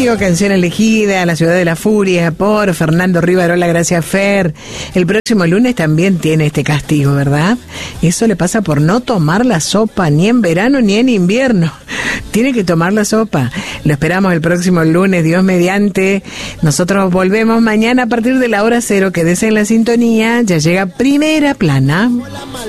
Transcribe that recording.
Rosario, canción elegida, La Ciudad de la Furia, por Fernando Rivarola, gracias Fer. El próximo lunes también tiene este castigo, ¿verdad? Eso le pasa por no tomar la sopa, ni en verano ni en invierno. Tiene que tomar la sopa. Lo esperamos el próximo lunes, Dios mediante. Nosotros volvemos mañana a partir de la hora 0. Quédese en la sintonía, ya llega Primera Plana.